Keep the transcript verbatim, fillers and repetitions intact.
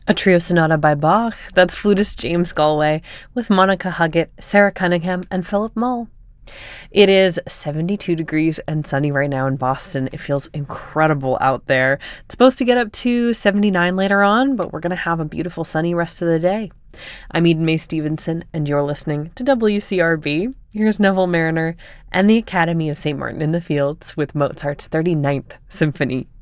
A trio sonata by Bach, that's flutist James Galway, with Monica Huggett, Sarah Cunningham, and Philip Mull. It is seventy-two degrees and sunny right now in Boston. It feels incredible out there. It's supposed to get up to seventy-nine later on, but we're going to have a beautiful sunny rest of the day. I'm Eden Mae Stevenson, and you're listening to W C R B. Here's Neville Mariner and the Academy of Saint Martin in the Fields with Mozart's thirty-ninth Symphony.